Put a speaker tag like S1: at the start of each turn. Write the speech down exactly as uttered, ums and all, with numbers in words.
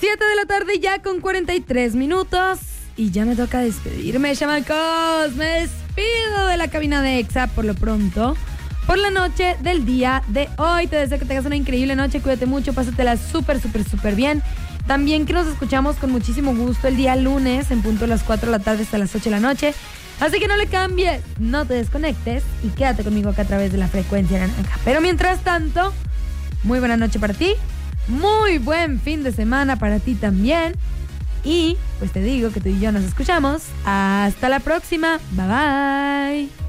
S1: siete de la tarde ya con cuarenta y tres minutos. Y ya me toca despedirme, chamacos. Me despido de la cabina de Exa por lo pronto. Por la noche del día de hoy. Te deseo que tengas una increíble noche. Cuídate mucho, pásatela súper, súper, súper bien. También que nos escuchamos con muchísimo gusto el día lunes en punto a las cuatro de la tarde hasta las ocho de la noche. Así que no le cambies, no te desconectes y quédate conmigo acá a través de la frecuencia naranja. Pero mientras tanto, muy buena noche para ti. Muy buen fin de semana para ti también. Y pues te digo que tú y yo nos escuchamos. Hasta la próxima. Bye bye.